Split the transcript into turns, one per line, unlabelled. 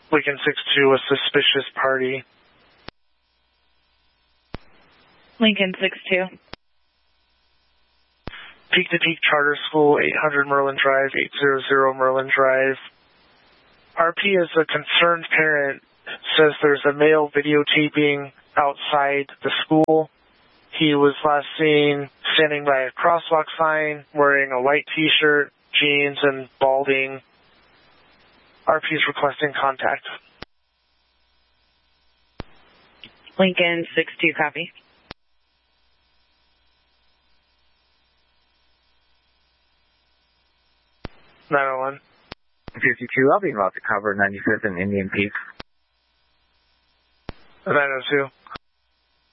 Lincoln 6-2, a suspicious party.
Lincoln 6-2.
Peak to Peak Charter School, 800 Merlin Drive, 800 Merlin Drive. RP is a concerned parent, says there's a male videotaping outside the school. He was last seen standing by a crosswalk sign, wearing a white t-shirt, jeans, and balding. RP is requesting contact.
Lincoln 6-2, copy.
(901)
52, I'll be about to cover 95th and Indian Peak.
902.